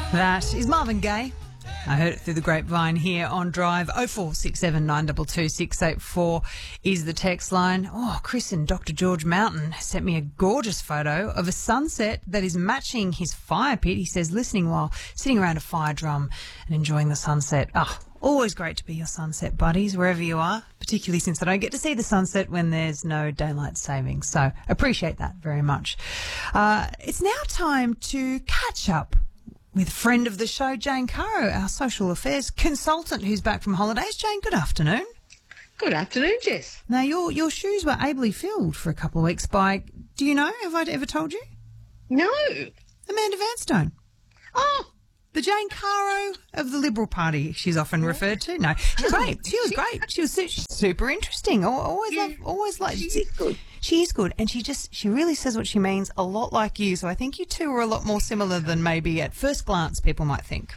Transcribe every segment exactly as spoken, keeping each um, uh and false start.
That is Marvin Gaye. I heard it through the grapevine here on Drive. oh four six seven nine two two six eight four is the text line. Oh, Chris in Doctor George Mountain sent me a gorgeous photo of a sunset that is matching his fire pit. He says, listening while sitting around a fire drum and enjoying the sunset. Ah, always great to be your sunset buddies, wherever you are, particularly since I don't get to see the sunset when there's no daylight savings. So appreciate that very much. Uh, it's now time to catch up with a friend of the show, Jane Caro, our social affairs consultant who's back from holidays. Jane, good afternoon. Good afternoon, Jess. Now, your your shoes were ably filled for a couple of weeks by, do you know, have I ever told you? No. Amanda Vanstone. Oh. The Jane Caro of the Liberal Party, she's often referred to. No, she was great. She was great. She was su- super interesting. Al- Always, Yeah. love, always like. She's good. She is good, and she just she really says what she means. A lot like you, so I think you two are a lot more similar than maybe at first glance people might think.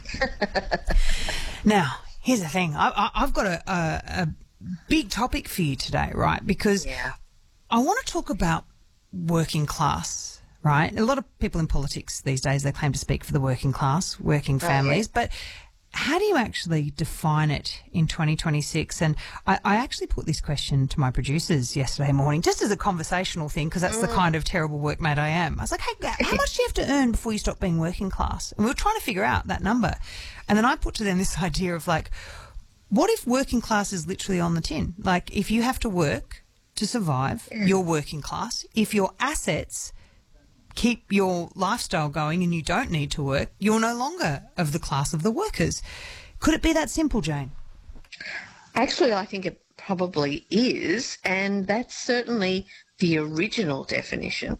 Now, here's the thing. I, I, I've got a, a, a big topic for you today, right? Because Yeah. I want to talk about working class. Right, a lot of people in politics these days, they claim to speak for the working class, working families, but how do you actually define it in twenty twenty-six? And I, I actually put this question to my producers yesterday morning, just as a conversational thing, because that's mm. the kind of terrible workmate I am. I was like, hey, how much do you have to earn before you stop being working class? And we were trying to figure out that number. And then I put to them this idea of like, what if working class is literally on the tin? Like, if you have to work to survive, yeah. you're working class. If your assets keep your lifestyle going and you don't need to work, you're no longer of the class of the workers. Could it be that simple, Jane? Actually, I think it probably is, and that's certainly the original definition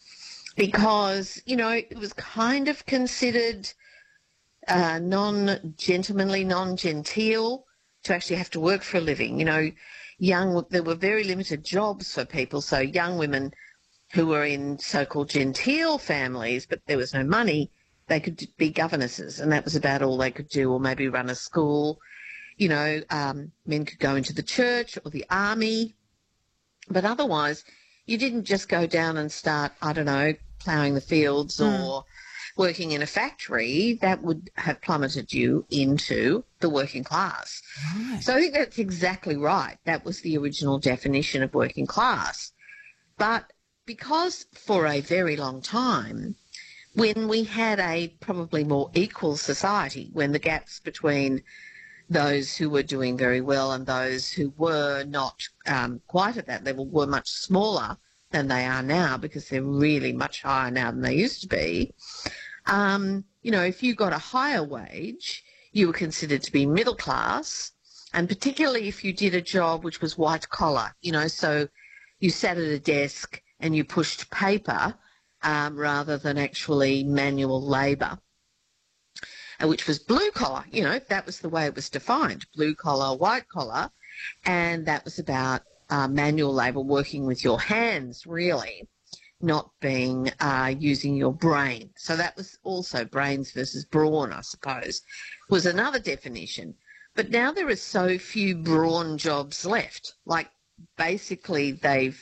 because, you know, it was kind of considered uh, non-gentlemanly, non-genteel to actually have to work for a living. You know, young, there were very limited jobs for people, so young women who were in so-called genteel families, but there was no money, they could be governesses, and that was about all they could do, or maybe run a school. You know, um, men could go into the church or the army, but otherwise you didn't just go down and start, I don't know, ploughing the fields mm. or working in a factory. That would have plummeted you into the working class. Right. So I think that's exactly right. That was the original definition of working class. But because for a very long time, when we had a probably more equal society, when the gaps between those who were doing very well and those who were not um, quite at that level were much smaller than they are now, because they're really much higher now than they used to be, um, you know, if you got a higher wage, you were considered to be middle class, and particularly if you did a job which was white collar, you know, so you sat at a desk and you pushed paper um, rather than actually manual labour, uh, which was blue collar. You know, that was the way it was defined, blue collar, white collar, and that was about uh, manual labour, working with your hands, really, not being uh, using your brain. So that was also brains versus brawn, I suppose, was another definition. But now there are so few brawn jobs left. Like, basically they've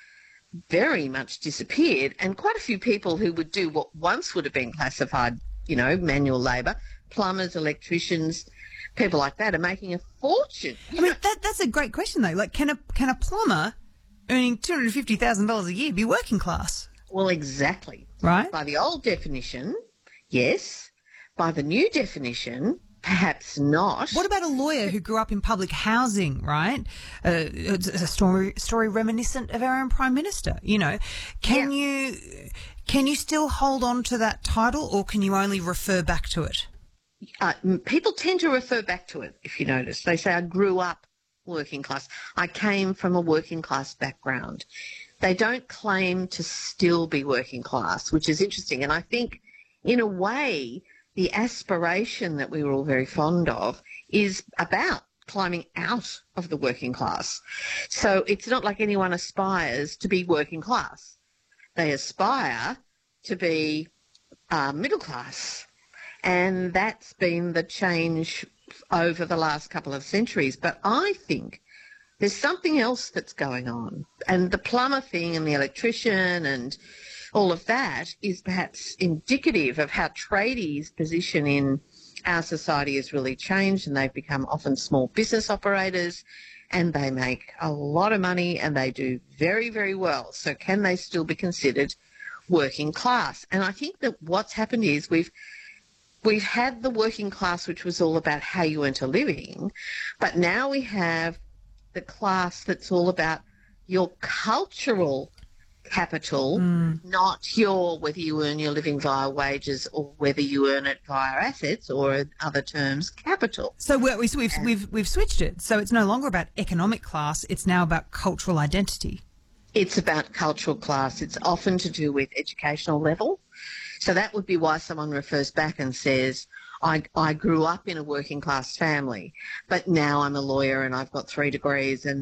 very much disappeared, and quite a few people who would do what once would have been classified, you know, manual labour, plumbers, electricians, people like that are making a fortune. I mean, that, that's a great question, though. Like, can a can a plumber earning two hundred fifty thousand dollars a year be working class? Well, exactly. Right. By the old definition, yes. By the new definition, perhaps not. What about a lawyer who grew up in public housing, right? Uh, it's a story story reminiscent of our own Prime Minister, you know. Can yeah. you can you still hold on to that title, or can you only refer back to it? Uh, people tend to refer back to it, if you notice. They say, I grew up working class. I came from a working class background. They don't claim to still be working class, which is interesting. And I think, in a way, the aspiration that we were all very fond of is about climbing out of the working class. So it's not like anyone aspires to be working class. They aspire to be uh, middle class. And that's been the change over the last couple of centuries. But I think there's something else that's going on. And the plumber thing and the electrician and all of that is perhaps indicative of how tradies' position in our society has really changed, and they've become often small business operators, and they make a lot of money and they do very, very well. So can they still be considered working class? And I think that what's happened is we've we've had the working class, which was all about how you earned a living, but now we have the class that's all about your cultural capital, mm. not your whether you earn your living via wages or whether you earn it via assets, or in other terms, capital. So we, we, we've we've we've switched it. So it's no longer about economic class; it's now about cultural identity. It's about cultural class. It's often to do with educational level. So that would be why someone refers back and says, I, I grew up in a working class family, but now I'm a lawyer and I've got three degrees and